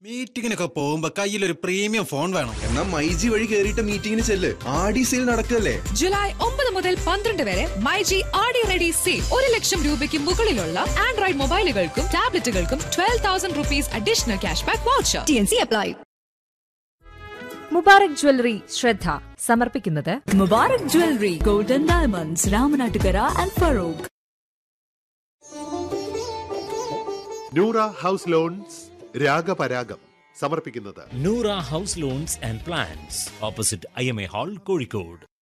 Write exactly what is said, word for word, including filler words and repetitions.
മീറ്റിങ്ങിനൊക്കെ പോകുമ്പോ കയ്യിലൊരു premium phone വേണം. എന്നാ മൈജി വഴി കേറിയിട്ട് മീറ്റിംഗിന് ചെല്ല്. ആടി സെയിൽ നടക്കല്ലേ. ജൂലൈ ഒമ്പത് മുതൽ പന്ത്രണ്ട് വരെ മൈജി ആടി റെഡി സെയിൽ. ഒരു ലക്ഷം രൂപയ്ക്ക് മുകളിലുള്ള Android മൊബൈലുകൾക്കും ടാബ്ലറ്റുകൾക്കും twelve thousand rupees additional cash back voucher. T N C apply. Mubarak jewellery ശ്രദ്ധ സമർപ്പിക്കുന്നത് Mubarak jewellery golden diamonds Ramanattukara and Farooq. Noora house loans രാഗപരാഗം സമർപ്പിക്കുന്നത് Noora house loans and plans opposite I M A hall, Kozhikode.